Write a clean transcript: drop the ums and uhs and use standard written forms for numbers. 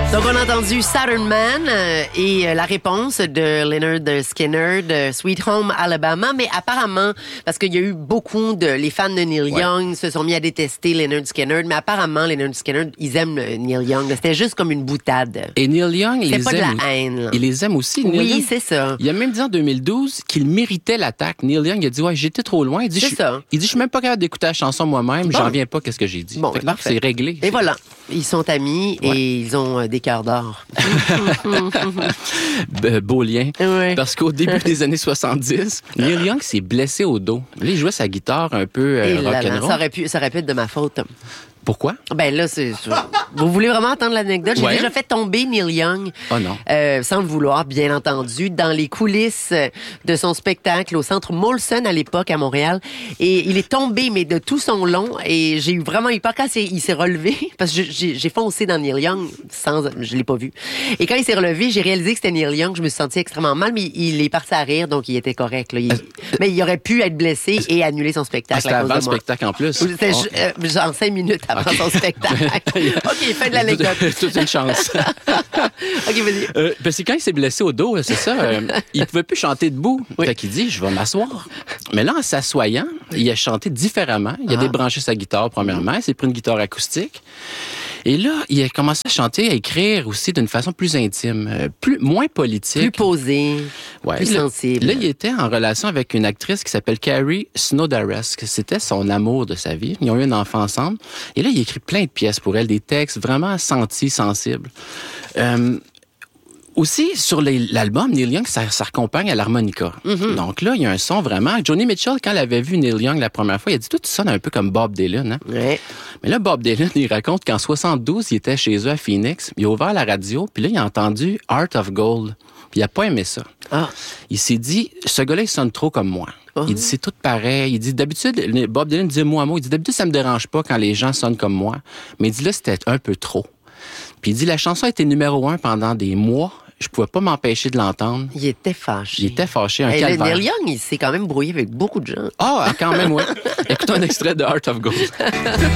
Donc, on a entendu Saturn Man et la réponse de Lynyrd Skynyrd de Sweet Home Alabama. Mais apparemment, parce qu'il y a eu beaucoup les fans de Neil Young se sont mis à détester Lynyrd Skynyrd, mais apparemment, Lynyrd Skynyrd, ils aiment Neil Young. C'était juste comme une boutade. Et Neil Young, il les pas aime. De la haine. Là. Il les aime aussi. Neil oui, Young, c'est ça. Il a même dit en 2012 qu'il méritait l'attaque. Neil Young a dit, ouais, j'étais trop loin. Il dit, je suis même pas capable d'écouter la chanson moi-même. Bon. J'en reviens pas qu'est-ce que j'ai dit. Bon, c'est réglé. Et voilà. Ils sont amis et ils ont des cœurs d'or. Beau lien. Ouais. Parce qu'au début des années 70, Neil Young s'est blessé au dos. Là, il jouait sa guitare un peu rock'n'roll. Ça aurait pu être de ma faute. Pourquoi? Ben là, vous voulez vraiment entendre l'anecdote? J'ai déjà fait tomber Neil Young. Oh non. Sans le vouloir, bien entendu, dans les coulisses de son spectacle au Centre Molson à l'époque à Montréal. Et il est tombé, mais de tout son long. Et j'ai vraiment eu peur quand il s'est relevé, parce que j'ai foncé dans Neil Young je l'ai pas vu. Et quand il s'est relevé, j'ai réalisé que c'était Neil Young. Je me suis senti extrêmement mal, mais il est parti à rire, donc il était correct. Là. Mais il aurait pu être blessé et annuler son spectacle. C'était avant le spectacle en plus. C'était genre 5 minutes avant son spectacle. OK, fin de l'anecdote. Toute une chance. OK, vas-y. Parce que quand il s'est blessé au dos, c'est ça, il pouvait plus chanter debout. Oui. Fait qu'il dit, je vais m'asseoir. Mais là, en s'assoyant, il a chanté différemment. Il a débranché sa guitare, premièrement. Il s'est pris une guitare acoustique. Et là, il a commencé à chanter, à écrire aussi d'une façon plus intime, moins politique. Plus posée, plus sensible. Là, il était en relation avec une actrice qui s'appelle Carrie Snowdaresque. C'était son amour de sa vie. Ils ont eu un enfant ensemble. Et là, il a écrit plein de pièces pour elle, des textes vraiment sentis, sensibles. Aussi, sur l'album, Neil Young, ça s'accompagne à l'harmonica. Mm-hmm. Donc là, il y a un son vraiment... Joni Mitchell, quand elle avait vu Neil Young la première fois, il a dit, tout ça sonne un peu comme Bob Dylan. Hein? Ouais. Mais là, Bob Dylan, il raconte qu'en 72, il était chez eux à Phoenix, il a ouvert la radio, puis là, il a entendu Heart of Gold. Puis il a pas aimé ça. Ah. Il s'est dit, ce gars-là, il sonne trop comme moi. Il dit, c'est tout pareil. Il dit, d'habitude, Bob Dylan disait mot à mot, il dit, d'habitude, ça me dérange pas quand les gens sonnent comme moi. Mais il dit, là, c'était un peu trop. Puis il dit, la chanson a été numéro 1 pendant des mois. Je pouvais pas m'empêcher de l'entendre. Il était fâché. Il était fâché, un calvaire. Neil Young, il s'est quand même brouillé avec beaucoup de gens. Ah, quand même, oui. Écoutons un extrait de Heart of Gold.